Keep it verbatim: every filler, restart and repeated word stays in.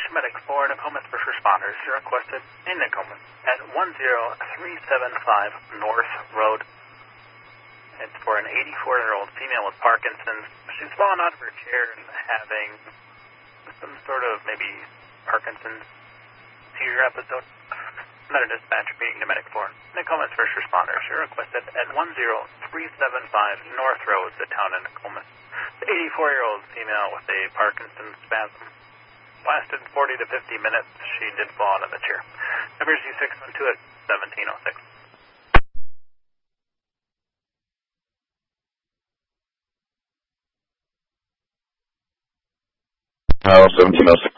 Medic four, Nokomis first responders. You're requested in Nokomis at one zero three seven five North Road. It's for an eighty-four-year-old female with Parkinson's. She's fallen out of her chair and having some sort of maybe Parkinson's seizure episode. Another dispatch meeting to Medic four. Nokomis first responders. You're requested at one zero three seven five North Road, the town of Nokomis. The eighty-four-year-old female with a Parkinson's spasm. Lasted forty to fifty minutes. She did fall out of the chair. Numbers U six one two at seventeen oh six. Oh, seventeen oh six.